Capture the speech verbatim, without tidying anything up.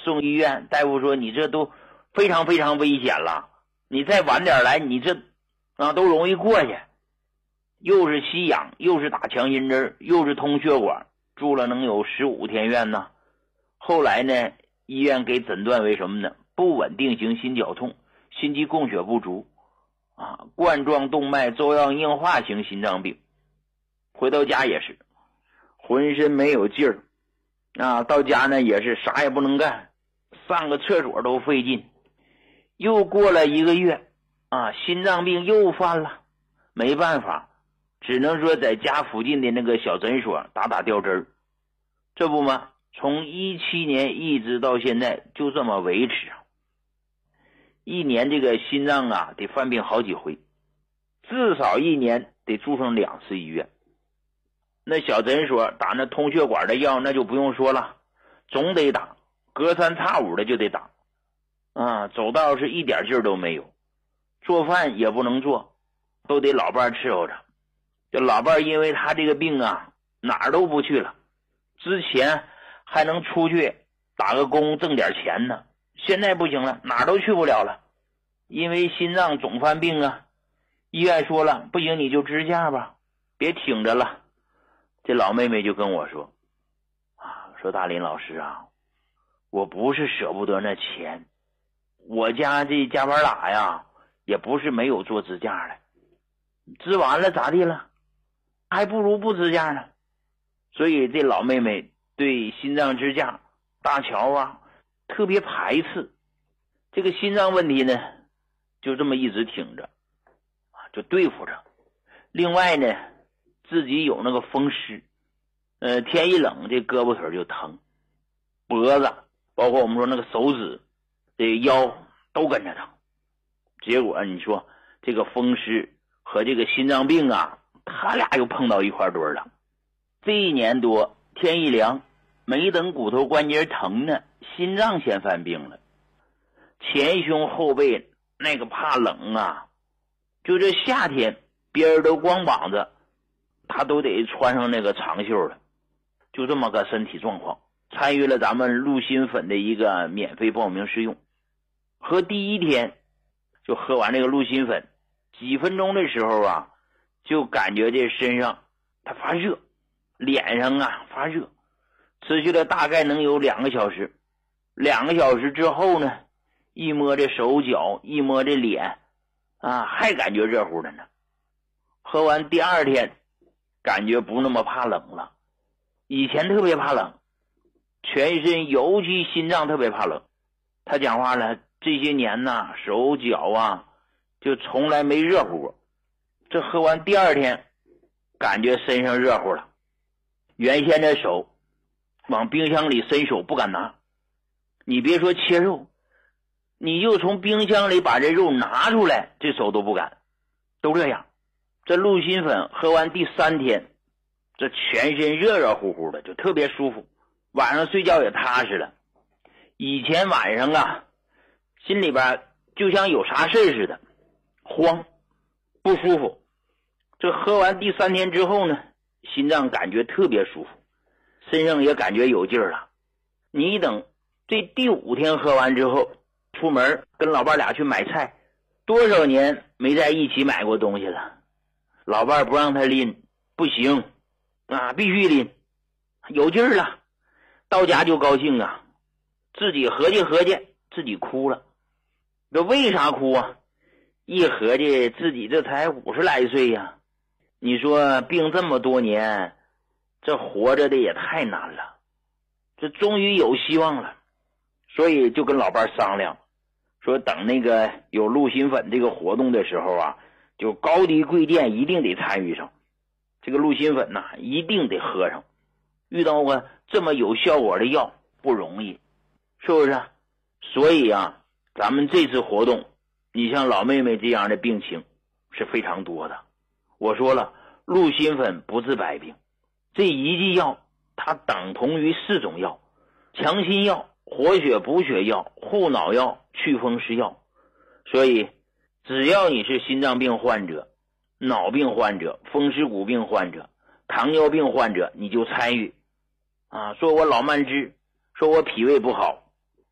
送医院，大夫说你这都非常非常危险了，你再晚点来，你这啊都容易过去。又是吸氧，又是打强心针，又是通血管，住了能有十五天院呢。后来呢，医院给诊断为什么呢？不稳定型心绞痛，心肌供血不足啊，冠状动脉粥样硬化型心脏病。回到家也是浑身没有劲儿啊，到家呢也是啥也不能干，上个厕所都费劲。又过了一个月啊，心脏病又犯了，没办法，只能说在家附近的那个小诊所打打吊针。这不嘛，从一七年一直到现在就这么维持啊。一年这个心脏啊得犯病好几回，至少一年得住上两次医院。那小诊所打那通血管的药那就不用说了，总得打，隔三差五的就得打啊，走道是一点劲儿都没有，做饭也不能做，都得老伴伺候着。这老伴因为他这个病啊哪儿都不去了，之前还能出去打个工挣点钱呢，现在不行了，哪儿都去不了了，因为心脏总犯病啊。医院说了，不行你就支架吧，别挺着了。这老妹妹就跟我说啊，说大林老师啊，我不是舍不得那钱，我家这加班打呀也不是没有做支架的，支完了咋地了，还不如不支架呢。所以这老妹妹对心脏支架搭桥啊特别排斥，这个心脏问题呢就这么一直挺着就对付着。另外呢自己有那个风湿，呃，天一冷这胳膊腿就疼，脖子包括我们说那个手指这腰都跟着疼。结果你说这个风湿和这个心脏病啊，他俩又碰到一块堆了。这一年多天一凉，没等骨头关节疼呢，心脏先犯病了。前胸后背那个怕冷啊，就这夏天别人都光膀子，他都得穿上那个长袖了，就这么个身体状况。参与了咱们鹿心粉的一个免费报名试用，喝第一天就喝完这个鹿心粉，几分钟的时候啊，就感觉这身上它发热，脸上啊发热，持续了大概能有两个小时。两个小时之后呢，一摸这手脚，一摸这脸啊，还感觉热乎的呢。喝完第二天感觉不那么怕冷了，以前特别怕冷，全身尤其心脏特别怕冷。他讲话了，这些年呐，手脚啊就从来没热乎过，这喝完第二天感觉身上热乎了。原先的手往冰箱里伸手不敢拿，你别说切肉，你就从冰箱里把这肉拿出来，这手都不敢，都这样。这鹿心粉喝完第三天，这全身热热乎乎的，就特别舒服，晚上睡觉也踏实了。以前晚上啊，心里边就像有啥事似的，慌不舒服。这喝完第三天之后呢，心脏感觉特别舒服，身上也感觉有劲儿了。你等这第五天喝完之后，出门跟老伴俩去买菜，多少年没在一起买过东西了，老伴不让他拎，不行啊，必须拎，有劲儿了。到家就高兴啊，自己合计合计，自己哭了。这为啥哭啊？一合计自己这才五十来岁呀，你说病这么多年，这活着的也太难了，这终于有希望了。所以就跟老伴商量，说等那个有鹿心粉这个活动的时候啊，就高低贵贱一定得参与上，这个鹿心粉呐、啊、一定得喝上。遇到过这么有效果的药不容易，是不是？所以啊，咱们这次活动，你像老妹妹这样的病情是非常多的。我说了，鹿心粉不治百病，这一剂药它等同于四种药：强心药、活血补血药、护脑药、祛风湿药。所以只要你是心脏病患者、脑病患者、风湿骨病患者、糖尿病患者，你就参与啊。说我老慢支，说我脾胃不好，